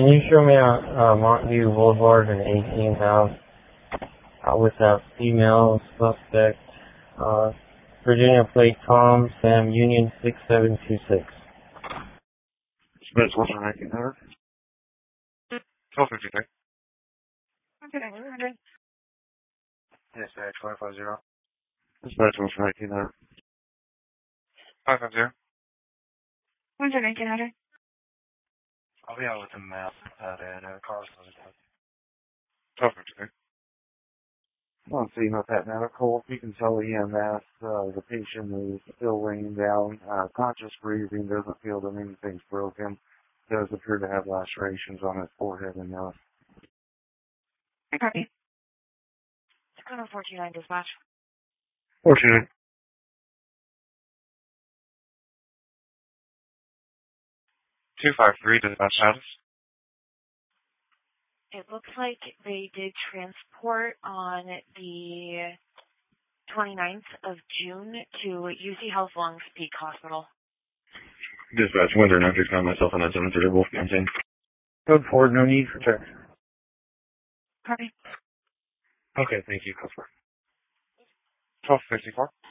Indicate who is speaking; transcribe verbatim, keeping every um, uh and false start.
Speaker 1: can you show me on uh, Montview Boulevard an eighteen house uh, with a female suspect, uh, Virginia plate Tom Sam Union six seven two six.
Speaker 2: Spence, what's the nineteen hundred? twelve fifty-three.
Speaker 3: Okay, one hundred.
Speaker 2: Yes, sir, twenty-five zero. Spence, what's the nineteen hundred? five five zero.
Speaker 3: one hundred, nineteen hundred.
Speaker 2: I'll be out with the map uh, and uh, cars. twelve fifty-three. On scene with that medical, you can tell the E M S uh, the patient is still laying down, uh, conscious breathing, doesn't feel that anything's broken, does appear to have lacerations on his forehead and nose.
Speaker 3: Copy. six hundred forty-nine dispatch.
Speaker 2: Fortunate. two five three dispatch status.
Speaker 3: It looks like they did transport on the twenty-ninth of June to U C Health Long Peak Hospital.
Speaker 2: Dispatch, winter, no to find myself on that seven thirty Wolf Mountain.
Speaker 1: Code forward, no need for text.
Speaker 3: Copy.
Speaker 2: Okay, thank you, Customer. twelve fifty-four.